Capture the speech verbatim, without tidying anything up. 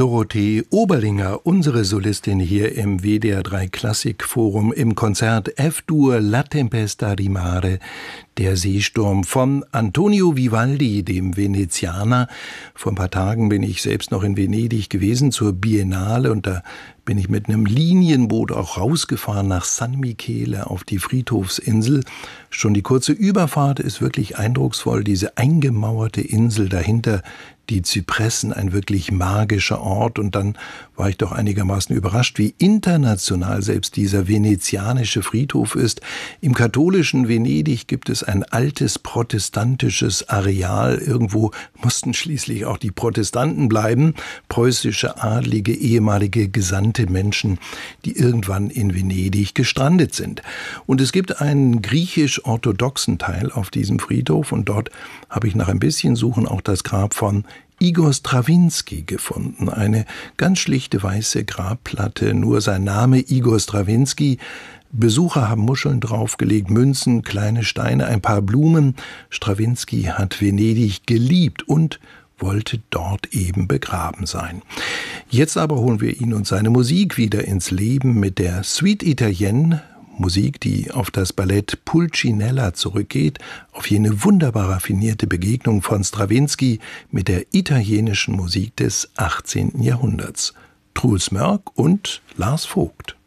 Dorothee Oberlinger, unsere Solistin hier im W D R drei Klassikforum im Konzert F-Dur La Tempesta di Mare, der Seesturm von Antonio Vivaldi, dem Venezianer. Vor ein paar Tagen bin ich selbst noch in Venedig gewesen zur Biennale und da bin ich mit einem Linienboot auch rausgefahren nach San Michele auf die Friedhofsinsel. Schon die kurze Überfahrt ist wirklich eindrucksvoll, diese eingemauerte Insel dahinter, die Zypressen, ein wirklich magischer Ort. Und dann war ich doch einigermaßen überrascht, wie international selbst dieser venezianische Friedhof ist. Im katholischen Venedig gibt es ein altes protestantisches Areal. Irgendwo mussten schließlich auch die Protestanten bleiben, preußische Adlige, ehemalige gesandte Menschen, die irgendwann in Venedig gestrandet sind. Und es gibt einen griechisch-orthodoxen Teil auf diesem Friedhof und dort habe ich nach ein bisschen Suchen auch das Grab von Igor Strawinski gefunden. Eine ganz schlichte weiße Grabplatte, nur sein Name Igor Strawinski. Besucher haben Muscheln draufgelegt, Münzen, kleine Steine, ein paar Blumen. Strawinski hat Venedig geliebt und wollte dort eben begraben sein. Jetzt aber holen wir ihn und seine Musik wieder ins Leben mit der Suite Italienne, Musik, die auf das Ballett Pulcinella zurückgeht, auf jene wunderbar raffinierte Begegnung von Strawinski mit der italienischen Musik des achtzehnten Jahrhunderts. Truls Mörck und Lars Vogt.